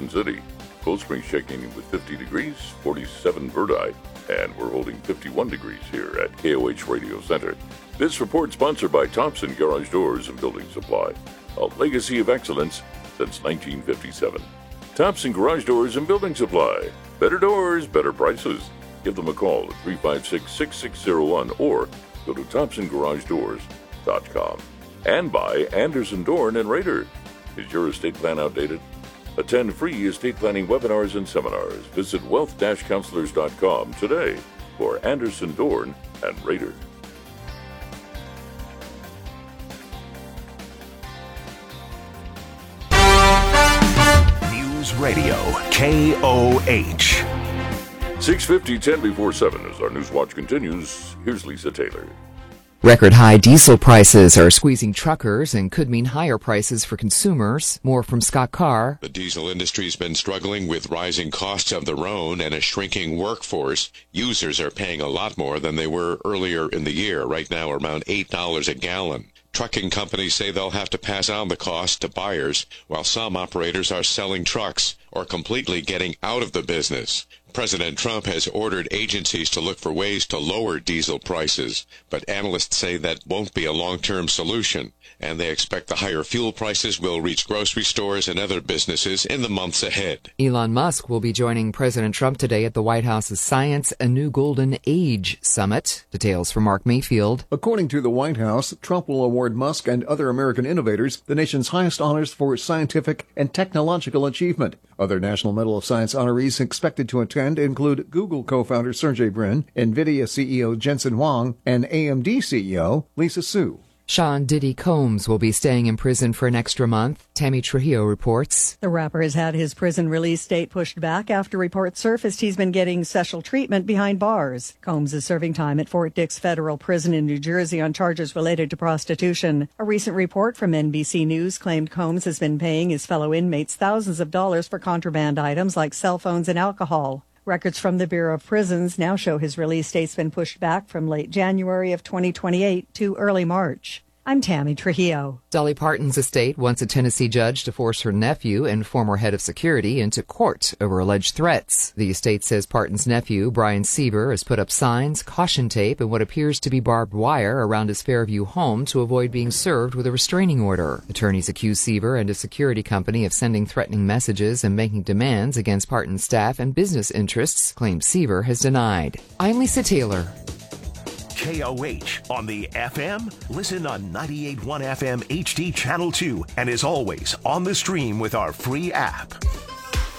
Carson City. Cold Spring checking in with 50 degrees, 47 Verdi, and we're holding 51 degrees here at KOH Radio Center. This report sponsored by Thompson Garage Doors and Building Supply, a legacy of excellence since 1957. Thompson Garage Doors and Building Supply. Better doors, better prices. Give them a call at 356-6601 or go to thompsongaragedoors.com. And by Anderson Dorn and Rader. Is your estate plan outdated? Attend free estate planning webinars and seminars. Visit wealth-counselors.com today for Anderson Dorn and Rader. News Radio, KOH. 6:50, 10 before 7 as our News Watch continues. Here's Lisa Taylor. Record high diesel prices are squeezing truckers and could mean higher prices for consumers. More from Scott Carr. The diesel industry's been struggling with rising costs of their own and a shrinking workforce. Users are paying a lot more than they were earlier in the year, right now around $8 a gallon. Trucking companies say they'll have to pass on the cost to buyers, while some operators are selling trucks or completely getting out of the business. President Trump has ordered agencies to look for ways to lower diesel prices, but analysts say that won't be a long-term solution, and they expect the higher fuel prices will reach grocery stores and other businesses in the months ahead. Elon Musk will be joining President Trump today at the White House's Science, A New Golden Age Summit. Details from Mark Mayfield. According to the White House, Trump will award Musk and other American innovators the nation's highest honors for scientific and technological achievement. Other National Medal of Science honorees expected to attend include Google co-founder Sergey Brin, NVIDIA CEO Jensen Huang, and AMD CEO Lisa Su. Sean Diddy Combs will be staying in prison for an extra month. Tammy Trujillo reports. The rapper has had his prison release date pushed back after reports surfaced he's been getting special treatment behind bars. Combs is serving time at Fort Dix Federal Prison in New Jersey on charges related to prostitution. A recent report from NBC News claimed Combs has been paying his fellow inmates thousands of dollars for contraband items like cell phones and alcohol. Records from the Bureau of Prisons now show his release date's been pushed back from late January of 2028 to early March. I'm Tammy Trujillo. Dolly Parton's estate wants a Tennessee judge to force her nephew and former head of security into court over alleged threats. The estate says Parton's nephew, Brian Seaver, has put up signs, caution tape, and what appears to be barbed wire around his Fairview home to avoid being served with a restraining order. Attorneys accuse Seaver and a security company of sending threatening messages and making demands against Parton's staff and business interests, claims Seaver has denied. I'm Lisa Taylor. KOH on the FM. Listen on 98.1 FM HD Channel 2, and as always, on the stream with our free app.